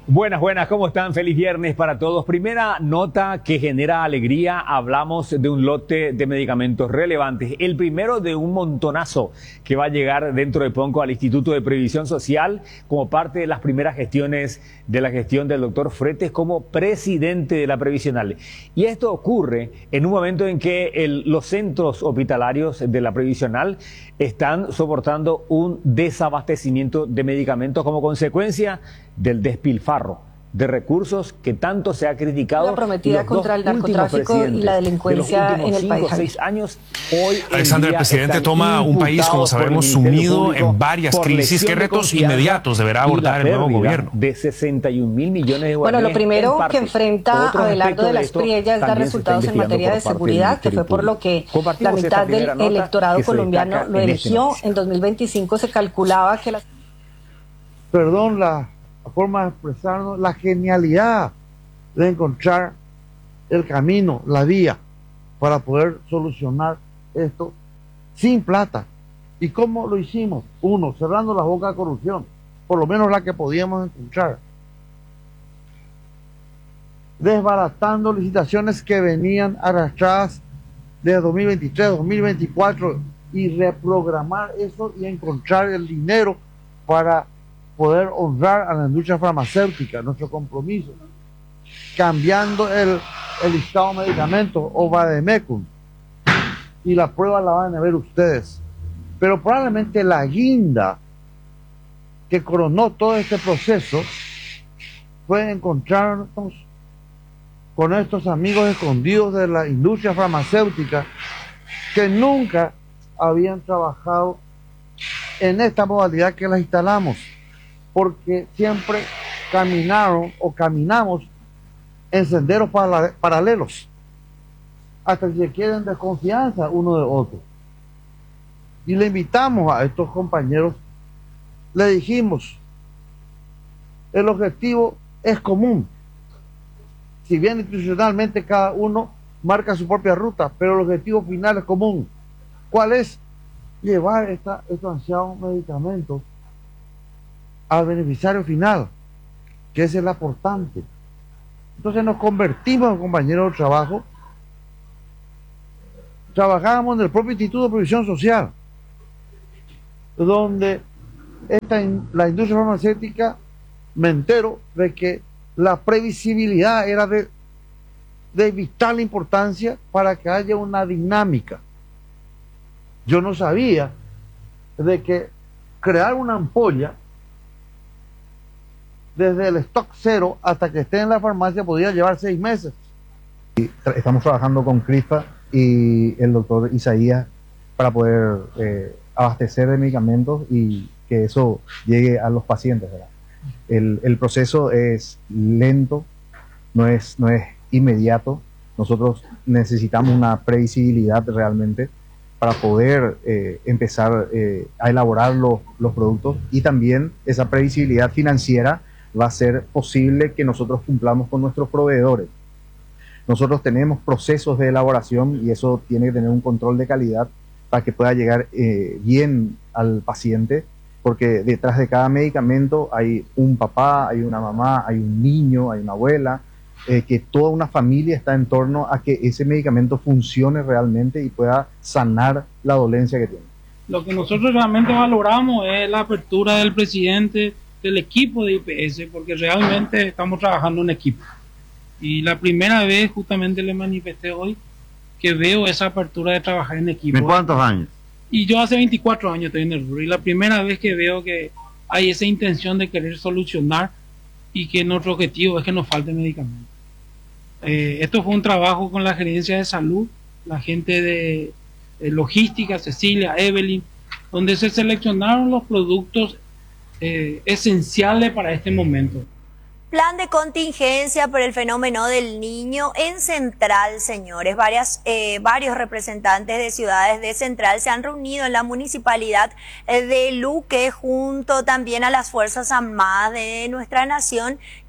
Buenas, buenas, ¿cómo están? Feliz viernes para todos. Primera nota que genera alegría, hablamos de un lote de medicamentos relevantes. El primero de un montonazo que va a llegar dentro de poco al Instituto de Previsión Social como parte de las primeras gestiones de la gestión del doctor Fretes como presidente de la Previsional. Y esto ocurre en un momento en que los centros hospitalarios de la Previsional están soportando un desabastecimiento de medicamentos como consecuencia del despilfarro de recursos que tanto se ha criticado. La prometida contra el narcotráfico y la delincuencia en el país. 6 años, hoy Alexander, el presidente toma un país, como sabemos, sumido en varias crisis. ¿Qué retos inmediatos deberá abordar el nuevo gobierno? De 61.000 millones de guaraníes. Bueno, lo primero que enfrenta Abelardo de la Espriella es dar resultados en materia de seguridad, que fue por lo que la mitad del electorado colombiano lo eligió. En 2025 se calculaba que la... Perdón, la forma de expresarnos, la genialidad de encontrar el camino, la vía para poder solucionar esto sin plata. ¿Y cómo lo hicimos? Uno, cerrando la boca a corrupción, por lo menos la que podíamos encontrar. Desbaratando licitaciones que venían arrastradas de 2023, 2024 y reprogramar eso y encontrar el dinero para poder honrar a la industria farmacéutica, nuestro compromiso, cambiando el listado de medicamentos o Vademecum, y la prueba la van a ver ustedes. Pero probablemente la guinda que coronó todo este proceso fue encontrarnos con estos amigos escondidos de la industria farmacéutica que nunca habían trabajado en esta modalidad que las instalamos, porque siempre caminaron o caminamos en senderos paralelos, hasta que se quieren desconfianza uno de otro. Y le invitamos a estos compañeros, le dijimos, el objetivo es común, si bien institucionalmente cada uno marca su propia ruta, pero el objetivo final es común. ¿Cuál es? Llevar estos ansiados medicamentos al beneficiario final, que es el aportante. Entonces nos convertimos en compañeros de trabajo. Trabajábamos en el propio Instituto de Previsión Social, donde la industria farmacéutica, me entero de que la previsibilidad era de vital importancia para que haya una dinámica. Yo no sabía de que crear una ampolla desde el stock cero hasta que esté en la farmacia podría llevar 6 meses. Estamos trabajando con CRISPA y el doctor Isaías para poder abastecer de medicamentos y que eso llegue a los pacientes, ¿verdad? El proceso es lento, no es inmediato. Nosotros necesitamos una previsibilidad realmente para poder empezar a elaborar los productos, y también esa previsibilidad financiera va a ser posible que nosotros cumplamos con nuestros proveedores. Nosotros tenemos procesos de elaboración y eso tiene que tener un control de calidad para que pueda llegar bien al paciente, porque detrás de cada medicamento hay un papá, hay una mamá, hay un niño, hay una abuela, que toda una familia está en torno a que ese medicamento funcione realmente y pueda sanar la dolencia que tiene. Lo que nosotros realmente valoramos es la apertura del presidente, del equipo de IPS, porque realmente estamos trabajando en equipo. Y la primera vez justamente le manifesté hoy que veo esa apertura de trabajar en equipo. ¿En cuántos años? Y yo hace 24 años estoy en el rubro, y la primera vez que veo que hay esa intención de querer solucionar y que nuestro objetivo es que nos falte medicamentos. Esto fue un trabajo con la gerencia de salud, la gente de logística, Cecilia, Evelyn, donde se seleccionaron los productos esenciales para este momento. Plan de contingencia por el fenómeno del Niño en Central, señores. Varios representantes de ciudades de Central se han reunido en la municipalidad de Luque junto también a las Fuerzas Armadas de nuestra nación,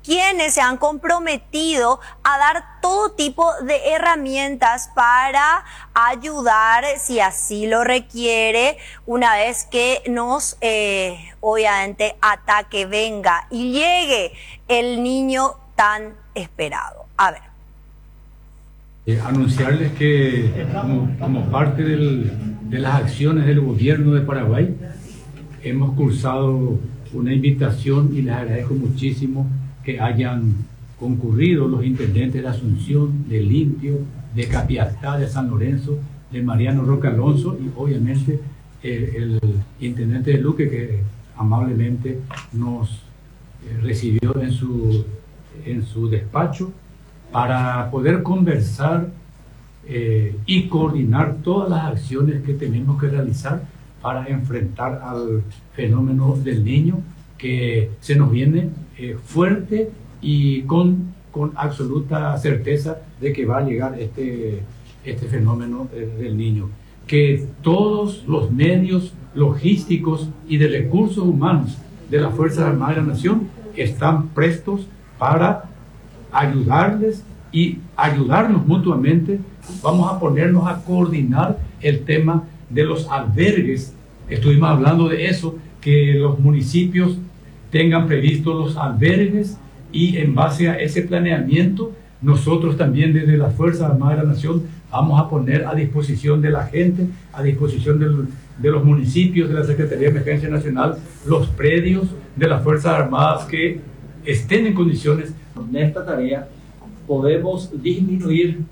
quienes se han comprometido a dar todo tipo de herramientas para ayudar, si así lo requiere, una vez que nos, obviamente, ataque, venga y llegue el niño tan esperado. A ver. Anunciarles que como parte de las acciones del gobierno de Paraguay hemos cursado una invitación y les agradezco muchísimo que hayan concurrido los intendentes de Asunción, de Limpio, de Capiatá, de San Lorenzo, de Mariano Roca Alonso y obviamente el intendente de Luque, que amablemente nos recibió en su despacho para poder conversar y coordinar todas las acciones que tenemos que realizar para enfrentar al fenómeno del niño, que se nos viene fuerte y con absoluta certeza de que va a llegar este fenómeno del niño. Que todos los medios logísticos y de recursos humanos de las Fuerzas Armadas de la Nación están prestos para ayudarles y ayudarnos mutuamente. Vamos a ponernos a coordinar el tema de los albergues. Estuvimos hablando de eso, que los municipios tengan previstos los albergues y en base a ese planeamiento nosotros también desde las Fuerzas Armadas de la Nación vamos a poner a disposición de la gente, a disposición de los municipios, de la Secretaría de Emergencia Nacional, los predios de las Fuerzas Armadas que estén en condiciones. En esta tarea podemos disminuir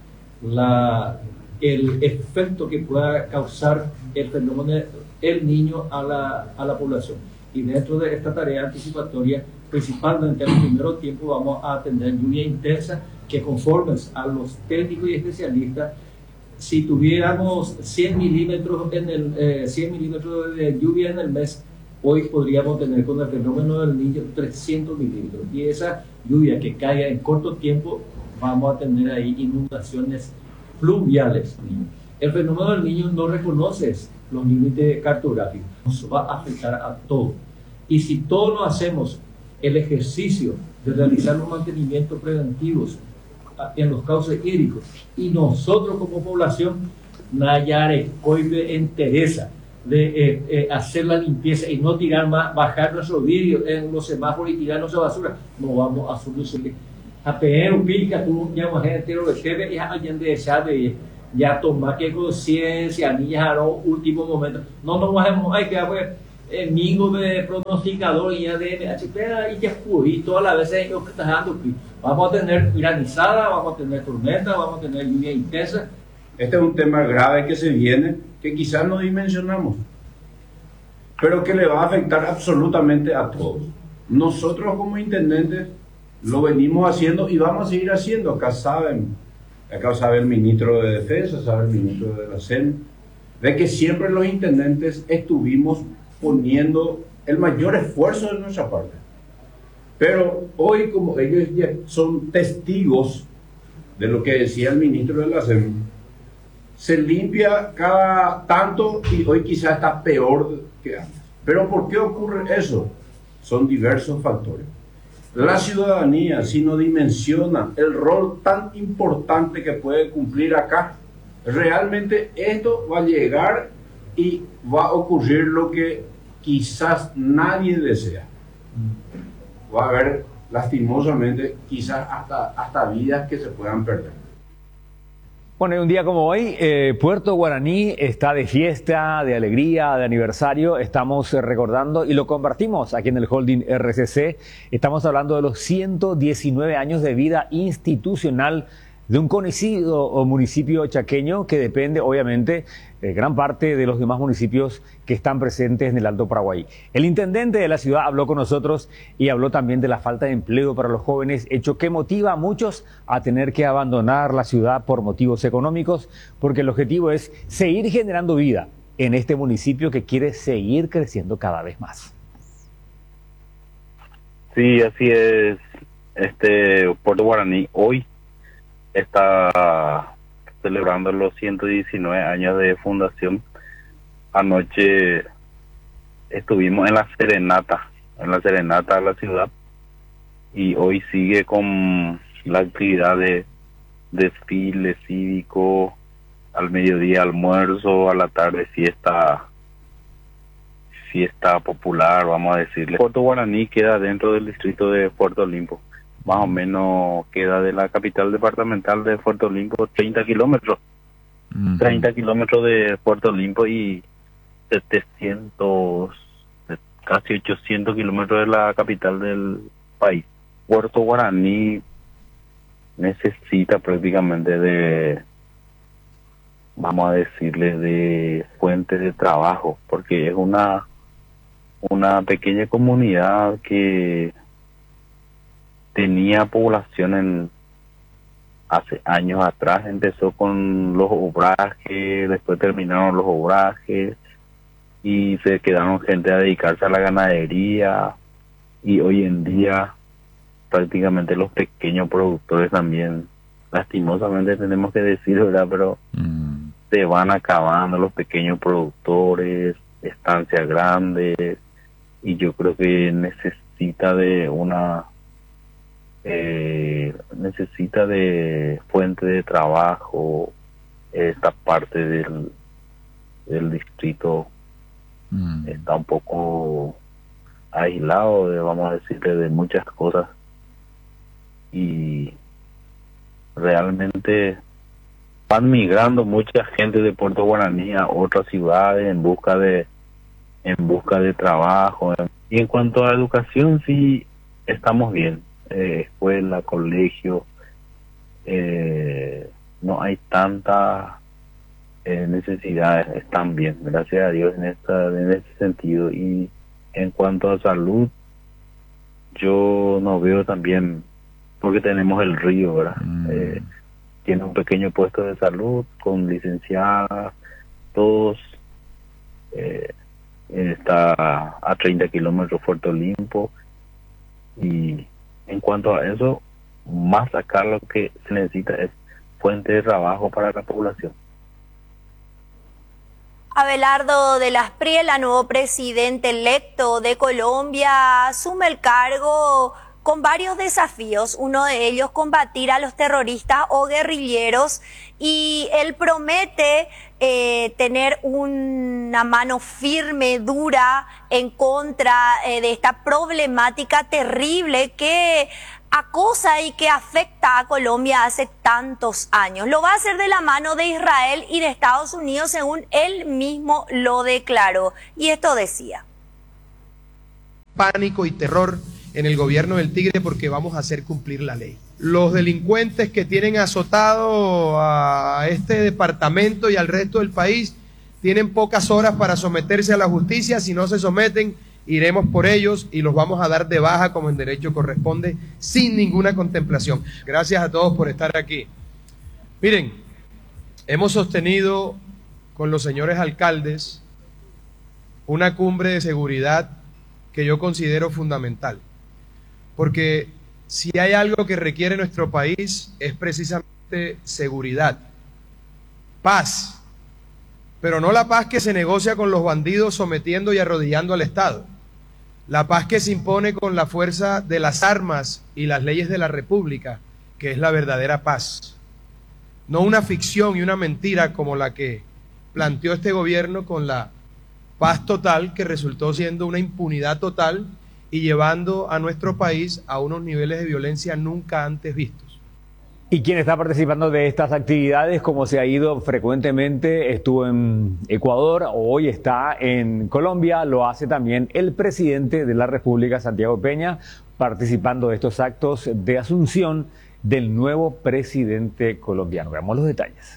el efecto que pueda causar el fenómeno del niño a la población. Y dentro de esta tarea anticipatoria, principalmente en el primer tiempo, vamos a tener lluvia intensa que, conforme a los técnicos y especialistas, si tuviéramos 100 milímetros de lluvia en el mes, hoy podríamos tener con el fenómeno del niño 300 milímetros. Y esa lluvia que caiga en corto tiempo, vamos a tener ahí inundaciones pluviales. El fenómeno del niño no reconoce los límites cartográficos, nos va a afectar a todos. Y si todos lo hacemos el ejercicio de realizar los mantenimientos preventivos en los cauces hídricos, y nosotros como población, Nayare, Coibe, entereza de hacer la limpieza y no tirar más, bajar nuestros vidrios en los semáforos y tirar nuestra basura, no vamos a solucionar. A pegar un pica, tú llamas gente, lo que y alguien de esa de ya tomar que conciencia, niñas a los últimos momentos. No nos vamos a quedar mingo de pronosticador y ya de MHP y ya fui, todas las veces que estás dando. Vamos a tener granizada, vamos a tener tormenta, vamos a tener lluvia intensa. Este es un tema grave que se viene, que quizás no dimensionamos, pero que le va a afectar absolutamente a todos. Nosotros como intendentes lo venimos haciendo y vamos a seguir haciendo. Acá sabe el ministro de Defensa, sabe el ministro de la CEN, de que siempre los intendentes estuvimos poniendo el mayor esfuerzo de nuestra parte. Pero hoy, como ellos ya son testigos de lo que decía el ministro de la CEN, se limpia cada tanto y hoy quizás está peor que antes. ¿Pero por qué ocurre eso? Son diversos factores. La ciudadanía, si no dimensiona el rol tan importante que puede cumplir acá, realmente esto va a llegar y va a ocurrir lo que quizás nadie desea. Va a haber, lastimosamente, quizás hasta vidas que se puedan perder. Bueno, y un día como hoy, Puerto Guaraní está de fiesta, de alegría, de aniversario. Estamos recordando y lo compartimos aquí en el Holding RCC. Estamos hablando de los 119 años de vida institucional de un conocido municipio chaqueño que depende, obviamente, gran parte de los demás municipios que están presentes en el Alto Paraguay. El intendente de la ciudad habló con nosotros y habló también de la falta de empleo para los jóvenes, hecho que motiva a muchos a tener que abandonar la ciudad por motivos económicos, porque el objetivo es seguir generando vida en este municipio que quiere seguir creciendo cada vez más. Sí, así es. Puerto Guaraní hoy está celebrando los 119 años de fundación. Anoche estuvimos en la serenata de la ciudad y hoy sigue con la actividad de desfile cívico, al mediodía almuerzo, a la tarde fiesta popular, vamos a decirle. Puerto Guaraní queda dentro del distrito de Puerto Olimpo, más o menos queda de la capital departamental de Puerto Olimpo 30 kilómetros. 30 kilómetros de Puerto Olimpo y 700, casi 800 kilómetros de la capital del país. Puerto Guaraní necesita prácticamente de, vamos a decirle, de fuentes de trabajo, porque es una pequeña comunidad que tenía población hace años atrás. Empezó con los obrajes, después terminaron los obrajes y se quedaron gente a dedicarse a la ganadería, y hoy en día prácticamente los pequeños productores también, lastimosamente tenemos que decir, ¿verdad? Pero se van acabando los pequeños productores, estancias grandes, y yo creo que necesita de fuente de trabajo esta parte del distrito. Está un poco aislado vamos a decirle, de muchas cosas, y realmente van migrando mucha gente de Puerto Guaraní a otras ciudades en busca de trabajo. Y en cuanto a educación, sí estamos bien, escuela, colegio, no hay tanta necesidades, están bien, gracias a Dios en ese sentido. Y en cuanto a salud, yo no veo también, porque tenemos el río, ¿verdad? Tiene un pequeño puesto de salud con licenciadas, todos, está a 30 kilómetros Puerto Olimpo, y en cuanto a eso, más acá lo que se necesita es fuente de trabajo para la población. Abelardo de las Priela, nuevo presidente electo de Colombia, asume el cargo con varios desafíos, uno de ellos combatir a los terroristas o guerrilleros, y él promete tener una mano firme, dura, en contra de esta problemática terrible que acosa y que afecta a Colombia hace tantos años. Lo va a hacer de la mano de Israel y de Estados Unidos, según él mismo lo declaró. Y esto decía: pánico y terror en el gobierno del Tigre, porque vamos a hacer cumplir la ley. Los delincuentes que tienen azotado a este departamento y al resto del país tienen pocas horas para someterse a la justicia. Si no se someten, iremos por ellos y los vamos a dar de baja como en derecho corresponde, sin ninguna contemplación. Gracias a todos por estar aquí. Miren, hemos sostenido con los señores alcaldes una cumbre de seguridad que yo considero fundamental, porque si hay algo que requiere nuestro país es precisamente seguridad, paz, pero no la paz que se negocia con los bandidos sometiendo y arrodillando al Estado, la paz que se impone con la fuerza de las armas y las leyes de la República, que es la verdadera paz, no una ficción y una mentira como la que planteó este gobierno con la paz total, que resultó siendo una impunidad total y llevando a nuestro país a unos niveles de violencia nunca antes vistos. ¿Y quién está participando de estas actividades? Como se ha ido frecuentemente, estuvo en Ecuador, hoy está en Colombia, lo hace también el presidente de la República, Santiago Peña, participando de estos actos de asunción del nuevo presidente colombiano. Veamos los detalles.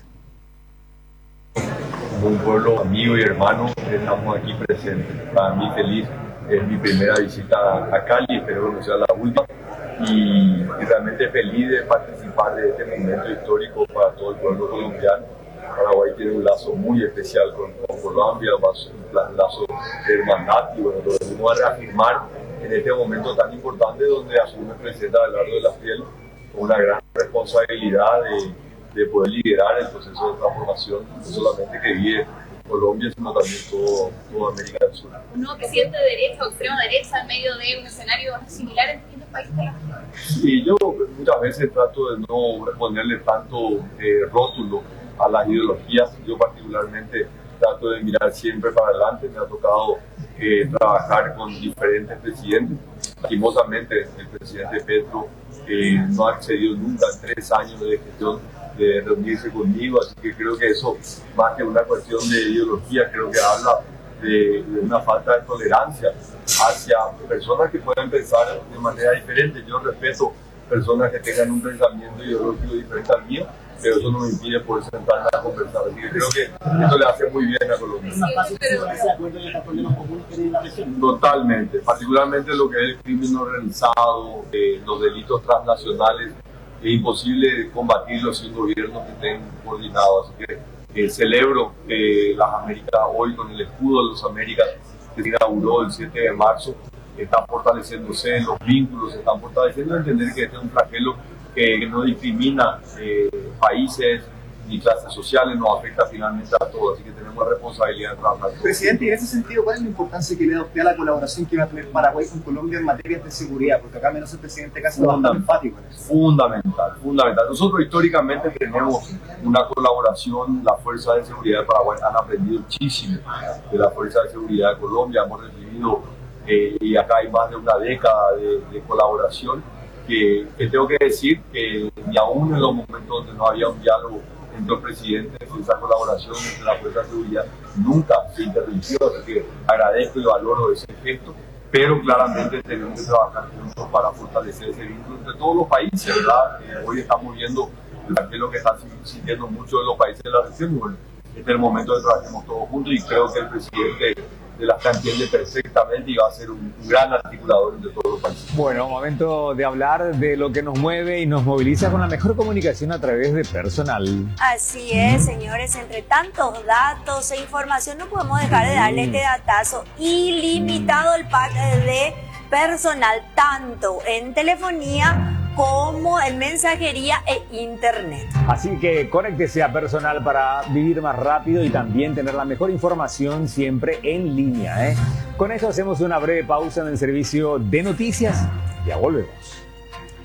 Como un pueblo amigo y hermano, estamos aquí presentes. Para mí feliz, es mi primera visita a Cali, espero que no sea la última, y realmente feliz de participar de este momento histórico para todo el pueblo colombiano. Paraguay tiene un lazo muy especial con Colombia, un lazo de hermandad, y bueno, lo venimos a reafirmar en este momento tan importante donde asume el presidente Abelardo de las Priela con una gran responsabilidad de poder liderar el proceso de transformación, no solamente que vive Colombia, sino también toda América del Sur. Un nuevo presidente de derecha o extrema derecha en medio de un escenario similar en distintos Sí, yo muchas veces trato de no ponerle tanto rótulo a las ideologías. Yo particularmente trato de mirar siempre para adelante. Me ha tocado trabajar con diferentes presidentes. Lastimosamente, el presidente Petro no ha accedido nunca en 3 años de gestión de reunirse conmigo, así que creo que eso, más que una cuestión de ideología, creo que habla de una falta de tolerancia hacia personas que pueden pensar de manera diferente. Yo respeto personas que tengan un pensamiento ideológico diferente al mío, pero eso no me impide poder sentarme a conversar. Así que creo que eso le hace muy bien a Colombia. Totalmente, particularmente lo que es el crimen organizado, los delitos transnacionales. Es imposible combatirlos sin gobiernos que estén coordinados. Así que celebro que las Américas hoy, con el escudo de las Américas que se inauguró el 7 de marzo, están fortaleciéndose, los vínculos se están fortaleciendo, entender que este es un flagelo que no discrimina países ni clases sociales, nos afecta finalmente a todos, así que tenemos responsabilidad de trabajar. Presidente, y en ese sentido, ¿cuál es la importancia que le da usted a la colaboración que va a tener Paraguay con Colombia en materia de seguridad? Porque acá menos el presidente casi no está enfático en eso. Fundamental. Nosotros históricamente tenemos una colaboración, las fuerzas de seguridad de Paraguay han aprendido muchísimo de las fuerzas de seguridad de Colombia, hemos recibido, y acá hay más de una década de colaboración, que tengo que decir que ni aún en los momentos donde no había un diálogo entre los presidentes, esa colaboración entre la fuerza de seguridad nunca se interrumpió, así que agradezco y valoro ese gesto, pero claramente tenemos que trabajar juntos para fortalecer ese vínculo entre todos los países, ¿verdad? Hoy estamos viendo lo que están sintiendo muchos de los países de la región, y bueno, este es el momento de trabajemos todos juntos, y creo que el presidente de la CAN entiende perfectamente y va a ser un gran articulador entre todos los países. Bueno, momento de hablar de lo que nos mueve y nos moviliza con la mejor comunicación a través de Personal. Así es, señores, entre tantos datos e información no podemos dejar de darle este datazo ilimitado al pack de Personal, tanto en telefonía como en mensajería e internet. Así que conéctese a Personal para vivir más rápido y también tener la mejor información siempre en línea. Con eso hacemos una breve pausa en el servicio de noticias. Ya volvemos.